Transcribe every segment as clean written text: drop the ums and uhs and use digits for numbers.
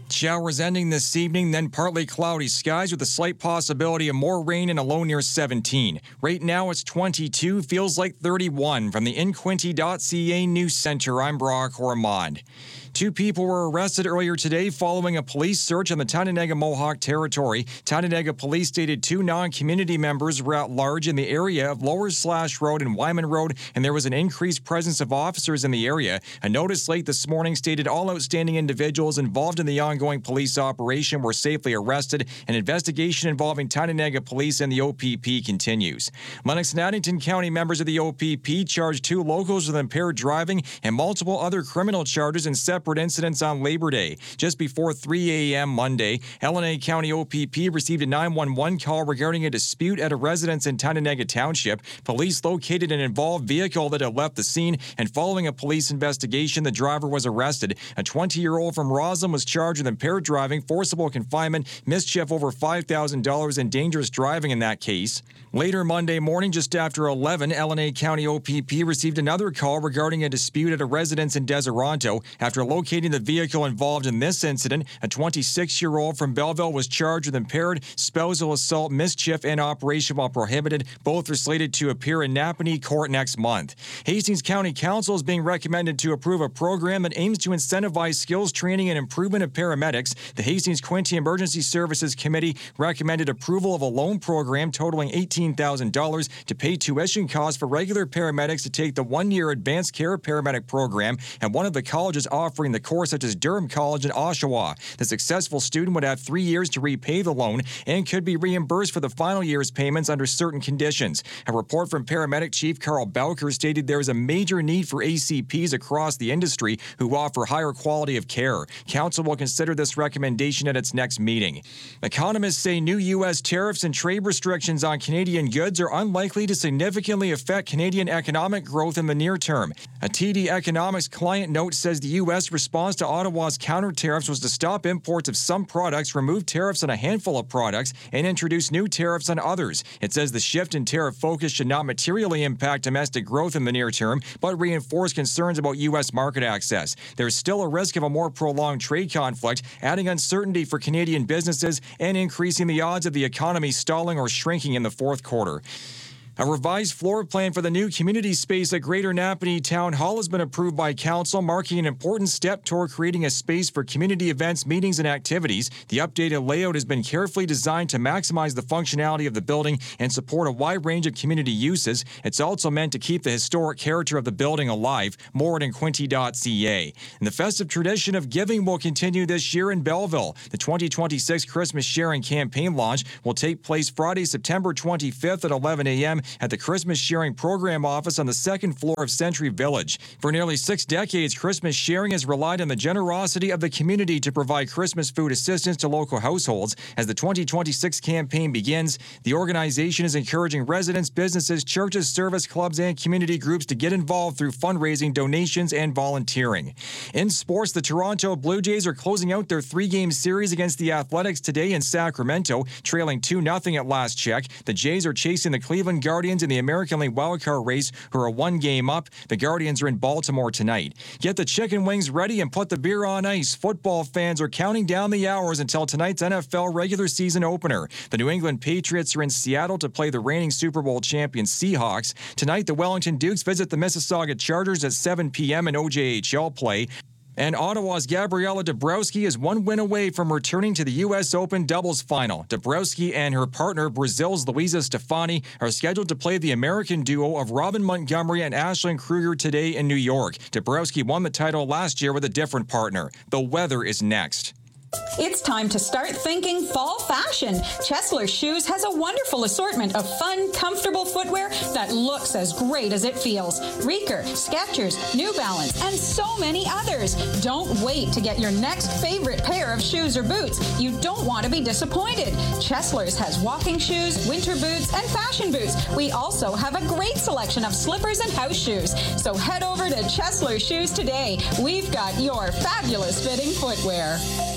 Showers ending this evening, then partly cloudy skies with a slight possibility of more rain and a low near 17. Right now it's 22, feels like 31. From the InQuinty.ca News Center, I'm Brock Ormond. 2 people were arrested earlier today following a police search on the Tyendinaga Mohawk territory. Tyendinaga police stated 2 non-community members were at large in the area of Lower Slash Road and Wyman Road, and there was an increased presence of officers in the area. A notice late this morning stated all outstanding individuals involved in the ongoing police operation were safely arrested. An investigation involving Tyendinaga police and the OPP continues. Lennox and Addington County members of the OPP charged 2 locals with impaired driving and multiple other criminal charges in separate incidents on Labor Day. Just before 3 a.m. Monday, LNA County OPP received a 911 call regarding a dispute at a residence in Tyendinaga Township. Police located an involved vehicle that had left the scene, and following a police investigation, the driver was arrested. A 20-year-old from Roslyn was charged with impaired driving, forcible confinement, mischief over $5,000, and dangerous driving in that case. Later Monday morning, just after 11, LNA County OPP received another call regarding a dispute at a residence in Deseronto. After locating the vehicle involved in this incident, a 26-year-old from Belleville was charged with impaired, spousal assault, mischief, and operation while prohibited. Both are slated to appear in Napanee Court next month. Hastings County Council is being recommended to approve a program that aims to incentivize skills training and improvement of paramedics. The Hastings Quinte Emergency Services Committee recommended approval of a loan program totaling $18,000 to pay tuition costs for regular paramedics to take the 1-year advanced care paramedic program at one of the colleges offering the course, such as Durham College in Oshawa. The successful student would have 3 years to repay the loan and could be reimbursed for the final year's payments under certain conditions. A report from Paramedic Chief Carl Bowker stated there is a major need for ACPs across the industry who offer higher quality of care. Council will consider this recommendation at its next meeting. Economists say new U.S. tariffs and trade restrictions on Canadian goods are unlikely to significantly affect Canadian economic growth in the near term. A TD Economics client note says the U.S. response to Ottawa's counter tariffs was to stop imports of some products, remove tariffs on a handful of products, and introduce new tariffs on others. It says the shift in tariff focus should not materially impact domestic growth in the near term, but reinforce concerns about U.S. market access. There's still a risk of a more prolonged trade conflict, adding uncertainty for Canadian businesses and increasing the odds of the economy stalling or shrinking in the fourth quarter. A revised floor plan for the new community space at Greater Napanee Town Hall has been approved by Council, marking an important step toward creating a space for community events, meetings, and activities. The updated layout has been carefully designed to maximize the functionality of the building and support a wide range of community uses. It's also meant to keep the historic character of the building alive. More at InQuinty.ca. And the festive tradition of giving will continue this year in Belleville. The 2026 Christmas Sharing Campaign launch will take place Friday, September 25th at 11 a.m. at the Christmas Sharing Program Office on the second floor of Century Village. For nearly 6 decades, Christmas Sharing has relied on the generosity of the community to provide Christmas food assistance to local households. As the 2026 campaign begins, the organization is encouraging residents, businesses, churches, service clubs, and community groups to get involved through fundraising, donations, and volunteering. In sports, the Toronto Blue Jays are closing out their 3-game series against the Athletics today in Sacramento, trailing 2-0 at last check. The Jays are chasing the Cleveland Guardians in the American League wildcard race, who are 1 game up. The Guardians are in Baltimore tonight. Get the chicken wings ready and put the beer on ice. Football fans are counting down the hours until tonight's NFL regular season opener. The New England Patriots are in Seattle to play the reigning Super Bowl champion Seahawks. Tonight, the Wellington Dukes visit the Mississauga Chargers at 7 p.m. in OJHL play. And Ottawa's Gabriela Dabrowski is 1 win away from returning to the U.S. Open doubles final. Dabrowski and her partner, Brazil's Luisa Stefani, are scheduled to play the American duo of Robin Montgomery and Ashlyn Kruger today in New York. Dabrowski won the title last year with a different partner. The weather is next. It's time to start thinking fall fashion. Chesler Shoes has a wonderful assortment of fun, comfortable footwear that looks as great as it feels. Reeker, Skechers, New Balance, and so many others. Don't wait to get your next favorite pair of shoes or boots. You don't want to be disappointed. Chesler's has walking shoes, winter boots, and fashion boots. We also have a great selection of slippers and house shoes. So head over to Chesler Shoes today. We've got your fabulous fitting footwear.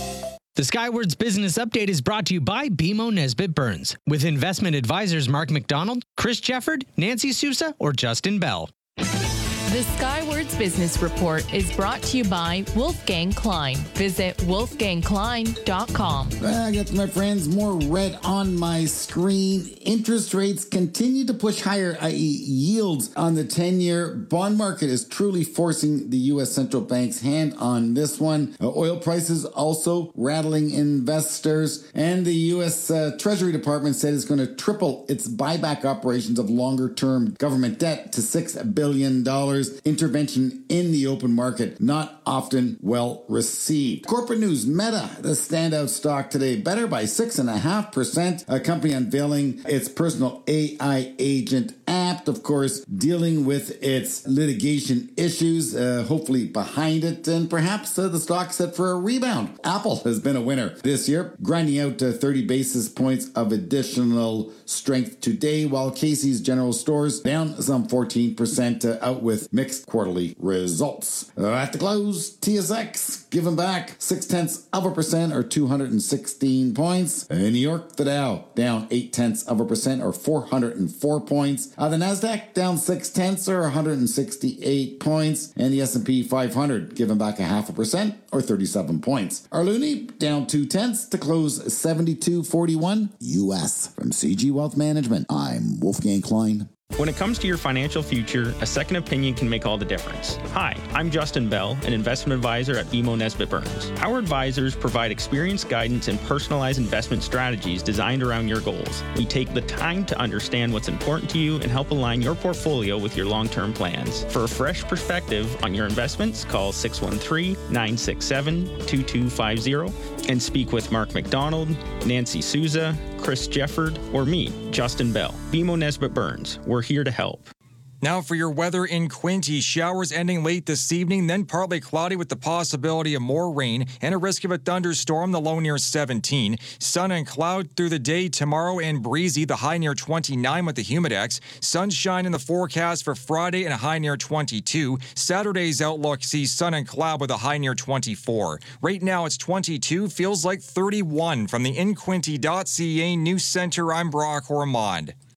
The Skywards Business Update is brought to you by BMO Nesbitt Burns, with investment advisors Mark McDonald, Chris Jefford, Nancy Sousa, or Justin Bell. The Skywards Business Report is brought to you by Wolfgang Klein. Visit wolfgangklein.com. I got, my friends, more red on my screen. Interest rates continue to push higher, i.e. yields on the 10-year bond market is truly forcing the U.S. Central Bank's hand on this one. Oil prices also rattling investors. And the U.S. Treasury Department said it's going to triple its buyback operations of longer-term government debt to $6 billion. Intervention in the open market, not often well received. Corporate news, Meta, the standout stock today, better by 6.5%. A company unveiling its personal AI agent app, of course, dealing with its litigation issues, hopefully behind it, and perhaps the stock set for a rebound. Apple has been a winner this year, grinding out 30 basis points of additional strength today, while Casey's General Stores down some 14% out with mixed quarterly results. At the close, TSX giving back 0.6% or 216 points. In New York, the Dow down 0.8% or 404 points. The Nasdaq down 0.6 or 168 points, and the S&P 500 giving back 0.5% or 37 points. Our loonie down 0.2 to close 72.41 US. From CG Wealth Management, I'm Wolfgang Klein. When it comes to your financial future, a second opinion can make all the difference. Hi, I'm Justin Bell, an investment advisor at BMO Nesbitt Burns. Our advisors provide experienced guidance and personalized investment strategies designed around your goals. We take the time to understand what's important to you and help align your portfolio with your long-term plans. For a fresh perspective on your investments, call 613-967-2250 and speak with Mark McDonald, Nancy Souza, Chris Jefford, or me, Justin Bell. BMO Nesbitt Burns. We're here to help. Now for your weather in Quinte. Showers ending late this evening, then partly cloudy with the possibility of more rain and a risk of a thunderstorm, the low near 17. Sun and cloud through the day tomorrow and breezy, the high near 29 with the humidex. Sunshine in the forecast for Friday and a high near 22. Saturday's outlook sees sun and cloud with a high near 24. Right now it's 22, feels like 31. From the InQuinte.ca News Center, I'm Brock Ormond.